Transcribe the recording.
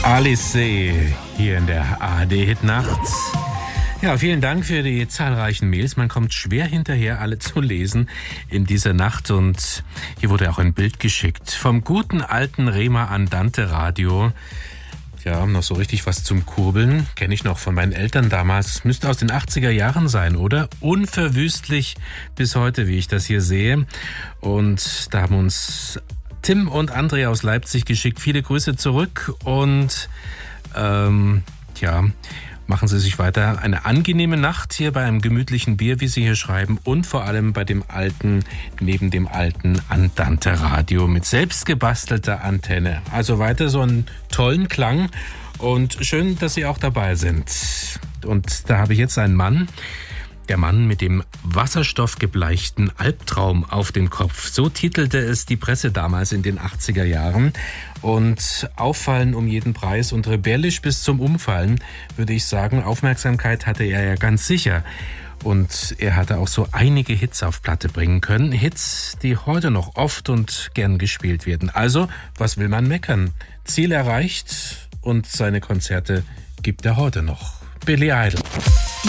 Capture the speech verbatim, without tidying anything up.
Alice hier in der A R D-Hit-Nacht. Ja, vielen Dank für die zahlreichen Mails. Man kommt schwer hinterher, alle zu lesen in dieser Nacht. Und hier wurde auch ein Bild geschickt vom guten alten Rema Andante Radio. Ja, noch so richtig was zum Kurbeln. Kenne ich noch von meinen Eltern damals. Müsste aus den achtziger Jahren sein, oder? Unverwüstlich bis heute, wie ich das hier sehe. Und da haben uns Tim und Andrea aus Leipzig geschickt. Viele Grüße zurück und ähm, ja, machen Sie sich weiter eine angenehme Nacht hier bei einem gemütlichen Bier, wie Sie hier schreiben, und vor allem bei dem alten, neben dem alten Andante Radio mit selbstgebastelter Antenne. Also weiter so einen tollen Klang und schön, dass Sie auch dabei sind. Und da habe ich jetzt einen Mann, der Mann mit dem wasserstoffgebleichten Albtraum auf dem Kopf. So titelte es die Presse damals in den achtziger Jahren. Und auffallen um jeden Preis und rebellisch bis zum Umfallen, würde ich sagen. Aufmerksamkeit hatte er ja ganz sicher. Und er hatte auch so einige Hits auf Platte bringen können. Hits, die heute noch oft und gern gespielt werden. Also, was will man meckern? Ziel erreicht und seine Konzerte gibt er heute noch. Billy Idol.